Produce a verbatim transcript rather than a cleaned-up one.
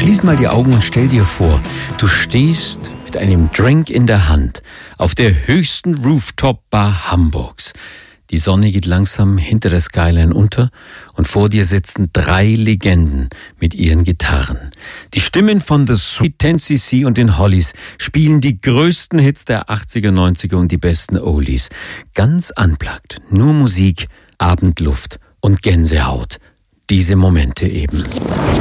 Schließ mal die Augen und stell dir vor, du stehst mit einem Drink in der Hand auf der höchsten Rooftop-Bar Hamburgs. Die Sonne geht langsam hinter der Skyline unter und vor dir sitzen drei Legenden mit ihren Gitarren. Die Stimmen von The Sweet ten C C und den Hollies spielen die größten Hits der achtziger, neunziger und die besten Oldies. Ganz unplugged, nur Musik, Abendluft und Gänsehaut. Diese Momente eben.